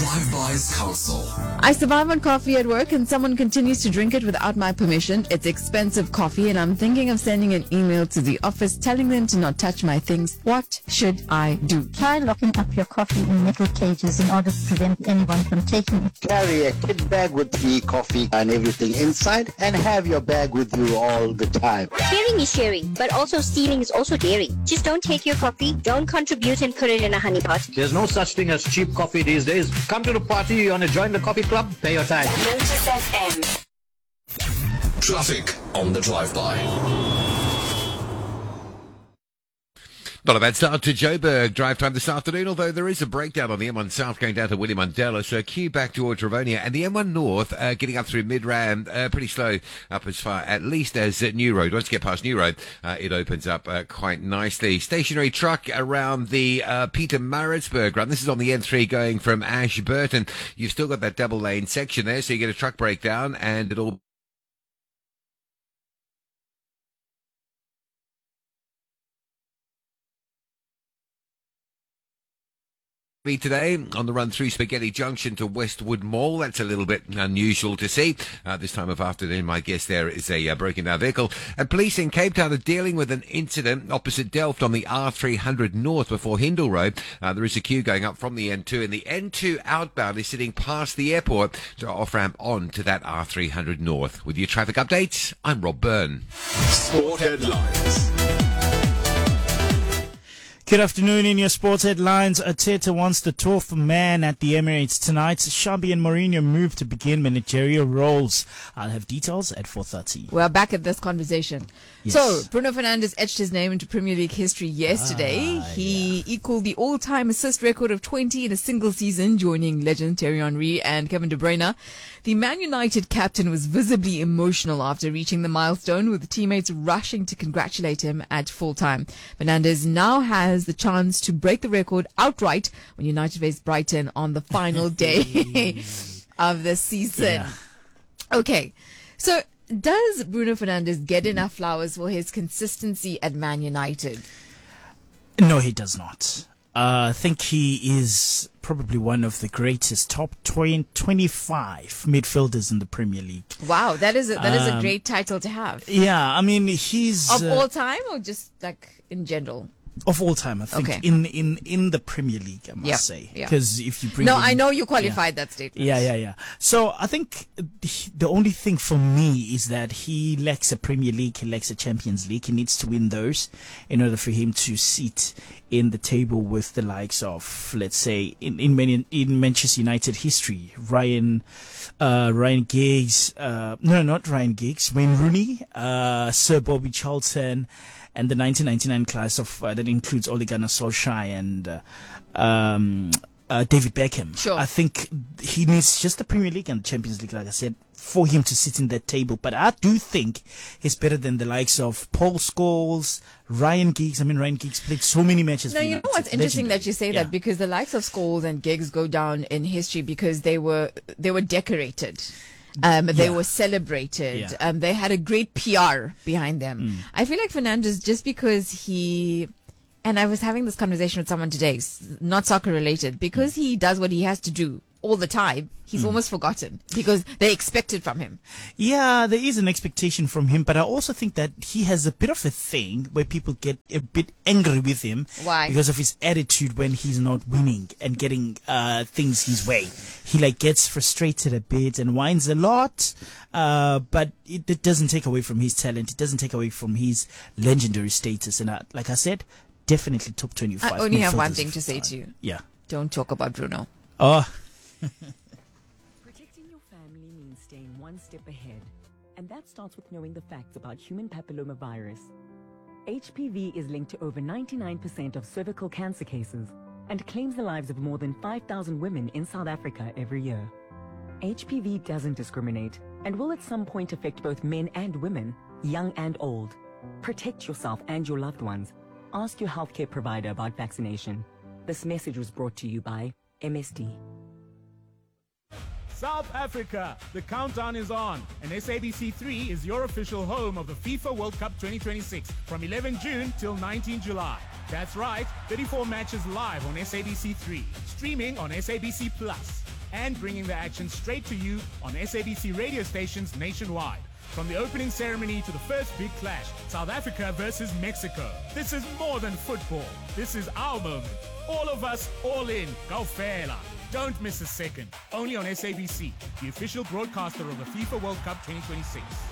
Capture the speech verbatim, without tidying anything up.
Drive-By's Council. I survive on coffee at work and someone continues to drink it without my permission. It's expensive coffee and I'm thinking of sending an email to the office telling them to not touch my things. What should I do? Try locking up your coffee in metal cages in order to prevent anyone from taking it. Carry a kit bag with the coffee and everything inside and have your bag with you all the time. Sharing is sharing, but also stealing is also daring. Just don't take your coffee, don't contribute and put it in a honey pot. There's no such thing as cheap coffee these days. Come to the party, you want to join the coffee club? Pay your time. Lotus F M. Traffic on the Drive-By. Not a bad start to Joburg drive time this afternoon, although there is a breakdown on the M one South going down to William Mandela, so queue back towards Rivonia, and the M one North uh, getting up through Midrand, uh, pretty slow up as far at least as uh, New Road. Once you get past New Road, uh, it opens up uh, quite nicely. Stationary truck around the uh, Peter Maritzburg run. This is on the N three going from Ashburton. You've still got that double lane section there, so you get a truck breakdown and it'll today on the run through Spaghetti Junction to Westwood Mall. That's a little bit unusual to see. Uh, this time of afternoon, my guess there is a uh, broken down vehicle. And police in Cape Town are dealing with an incident opposite Delft on the R three hundred North before Hindle Road. Uh, there is a queue going up from the N two, and the N two outbound is sitting past the airport to off-ramp on to that R three hundred North. With your traffic updates, I'm Rob Byrne. Sport headlines. Good afternoon. In your sports headlines, Arteta wants the twelfth man at the Emirates tonight. Xabi and Mourinho move to begin managerial roles. I'll have details at four thirty. We're back at this conversation. Yes. So, Bruno Fernandes etched his name into Premier League history yesterday. Ah, he yeah. equaled the all-time assist record of twenty in a single season, joining legends Thierry Henry and Kevin De Bruyne. The Man United captain was visibly emotional after reaching the milestone, with teammates rushing to congratulate him at full-time. Fernandes now has the chance to break the record outright when United face Brighton on the final day of the season. Yeah. Okay, so does Bruno Fernandes get enough flowers for his consistency at Man United? No, he does not. Uh, I think he is probably one of the greatest top twenty, twenty-five midfielders in the Premier League. Wow, that is a, that is a Um, great title to have. Yeah, I mean, he's... Of uh, all time or just like in general? Of all time, I think, Okay. in, in, in the Premier League, I must Yeah, say. yeah. Because if you bring No, in- I know you qualified that statement. Yeah, yeah, yeah. So I think the- the only thing for me is that he lacks a Premier League, he lacks a Champions League. He needs to win those in order for him to sit in the table with the likes of, let's say, in in, many, in Manchester United history, Ryan, uh, Ryan Giggs, uh, no, not Ryan Giggs, Wayne Rooney, uh, Sir Bobby Charlton, and the nineteen ninety-nine class of uh, that includes Ole Gunnar Solskjaer and uh, um, uh, David Beckham. Sure. I think he needs just the Premier League and the Champions League, like I said, for him to sit in that table. But I do think he's better than the likes of Paul Scholes, Ryan Giggs. I mean, Ryan Giggs played so many matches. Now, for you know United. what's interesting Legendary. that you say Yeah. that, because the likes of Scholes and Giggs go down in history because they were they were decorated. Um, they Yeah. were celebrated. Yeah. Um, they had a great P R behind them. Mm. I feel like Fernandes, just because he, and I was having this conversation with someone today, s- not soccer related, because he does what he has to do all the time, he's Mm. almost forgotten because they expect it from him. Yeah, there is an expectation from him, but I also think that he has a bit of a thing where people get a bit angry with him. Why? Because of his attitude when he's not winning and getting uh, things his way. He like gets frustrated a bit and whines a lot, uh, but it, it doesn't take away from his talent. It doesn't take away from his legendary status. And I, like I said, definitely top twenty-five. I only have one midfielders thing of to say time. to you. Yeah. Don't talk about Bruno. Oh. Protecting your family means staying one step ahead. And that starts with knowing the facts about human papillomavirus. H P V is linked to over ninety-nine percent of cervical cancer cases and claims the lives of more than five thousand women in South Africa every year. H P V doesn't discriminate and will at some point affect both men and women, young and old. Protect yourself and your loved ones. Ask your healthcare provider about vaccination. This message was brought to you by M S D. South Africa, the countdown is on, and S A B C three is your official home of the FIFA World Cup twenty twenty-six from eleventh June till nineteenth July. That's right, thirty-four matches live on S A B C three, streaming on S A B C Plus. and bringing the action straight to you on S A B C radio stations nationwide. From the opening ceremony to the first big clash, South Africa versus Mexico. This is more than football. This is our moment. All of us, all in. Go Fela. Don't miss a second. Only on S A B C, the official broadcaster of the FIFA World Cup twenty twenty-six.